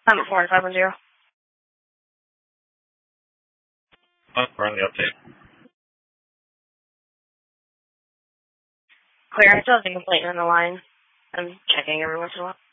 I'm at 4510. We're on the update. Clear, I still have a complaint on the line. I'm checking every once in a while.